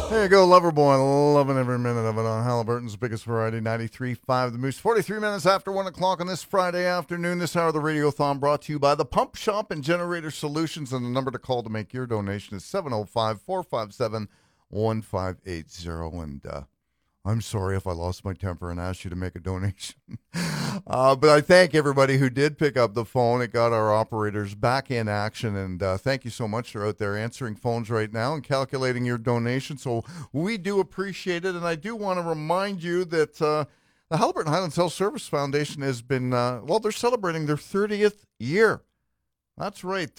There you go, Loverboy. Loving every minute of it on Halliburton's biggest variety, 93.5 The Moose. 43 minutes after 1 o'clock on this Friday afternoon. This hour of the Radiothon brought to you by the Pump Shop and Generator Solutions. And the number to call to make your donation is 705-457-1580. And I'm sorry if I lost my temper and asked you to make a donation. But I thank everybody who did pick up the phone. It got our operators back in action. And thank you so much. They're out there answering phones right now and calculating your donation. So we do appreciate it. And I do want to remind you that the Halliburton Highlands Health Service Foundation has been, they're celebrating their 30th year. That's right.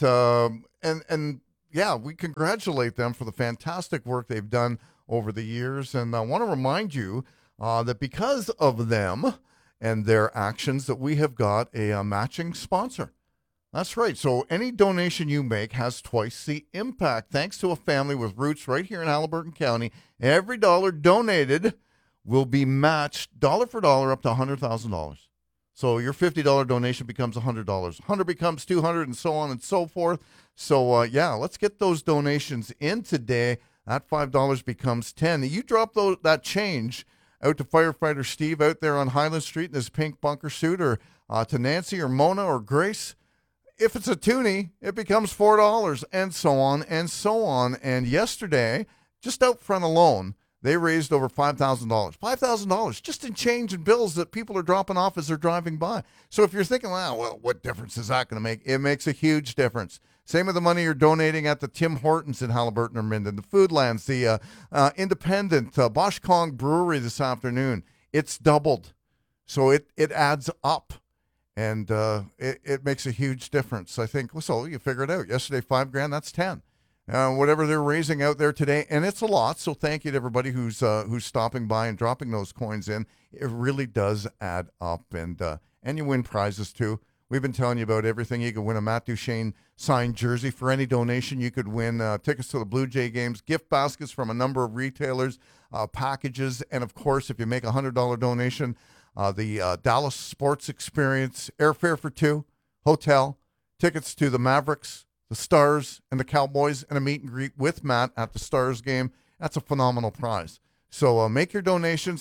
And yeah, we congratulate them for the fantastic work they've done over the years. And I want to remind you that because of them and their actions that we have got a matching sponsor. That's right. So any donation you make has twice the impact. Thanks to a family with roots right here in Halliburton County, every dollar donated will be matched dollar for dollar up to $100,000. So your $50 donation becomes $100. $100 becomes $200 and so on and so forth. So, let's get those donations in today. That $5 becomes $10. You drop that change out to firefighter Steve out there on Highland Street in his pink bunker suit, or to Nancy or Mona or Grace. If it's a toonie, it becomes $4, and so on and so on. And yesterday, just out front alone, they raised over $5,000. $5,000 just in change and bills that people are dropping off as they're driving by. So if you're thinking, well, what difference is that going to make? It makes a huge difference. Same with the money you're donating at the Tim Hortons in Halliburton or Minden, the Foodlands, the Independent, Bosch Kong Brewery this afternoon. It's doubled. So it adds up. And it makes a huge difference. I think, so you figure it out. Yesterday, $5,000, that's 10. Whatever they're raising out there today, and it's a lot. So thank you to everybody who's stopping by and dropping those coins in. It really does add up, and you win prizes too. We've been telling you about everything. You could win a Matt Duchene signed jersey for any donation. You could win tickets to the Blue Jay games, gift baskets from a number of retailers, packages, and of course, if you make a $100 donation, the Dallas Sports Experience, airfare for two, hotel, tickets to the Mavericks, the Stars, and the Cowboys, and a meet and greet with Matt at the Stars game. That's a phenomenal prize. So make your donation,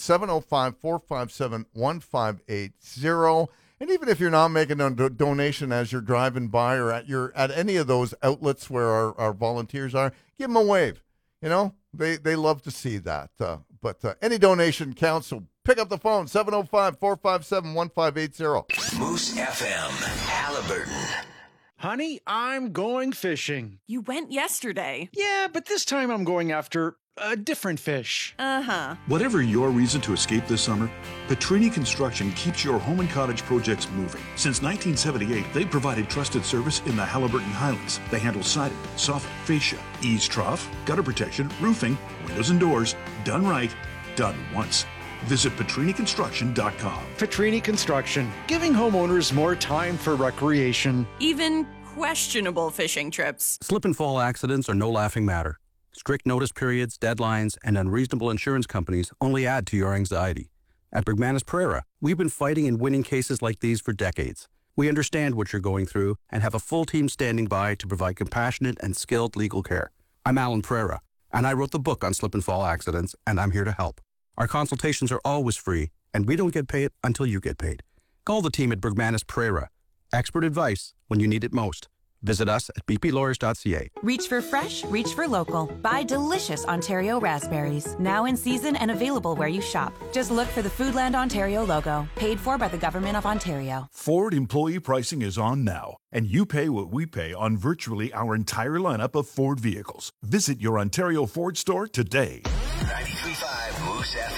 705-457-1580. And even if you're not making a donation as you're driving by or at any of those outlets where our volunteers are, give them a wave. You know, they love to see that. But any donation counts, so pick up the phone, 705-457-1580. Moose FM, Halliburton. Honey, I'm going fishing. You went yesterday. Yeah, but this time I'm going after a different fish. Uh-huh. Whatever your reason to escape this summer, Petrini Construction keeps your home and cottage projects moving. Since 1978, they've provided trusted service in the Halliburton Highlands. They handle siding, soffit, fascia, eaves trough, gutter protection, roofing, windows and doors. Done right, done once. Visit PetriniConstruction.com. Petrini Construction, giving homeowners more time for recreation. Even questionable fishing trips. Slip and fall accidents are no laughing matter. Strict notice periods, deadlines, and unreasonable insurance companies only add to your anxiety. At Bergmanis Pereira, we've been fighting and winning cases like these for decades. We understand what you're going through and have a full team standing by to provide compassionate and skilled legal care. I'm Alan Pereira, and I wrote the book on slip and fall accidents, and I'm here to help. Our consultations are always free, and we don't get paid until you get paid. Call the team at Bergmanis Pereira. Expert advice when you need it most. Visit us at bplawyers.ca. Reach for fresh, reach for local. Buy delicious Ontario raspberries. Now in season and available where you shop. Just look for the Foodland Ontario logo. Paid for by the Government of Ontario. Ford employee pricing is on now, and you pay what we pay on virtually our entire lineup of Ford vehicles. Visit your Ontario Ford store today. 93.5 Moose FM.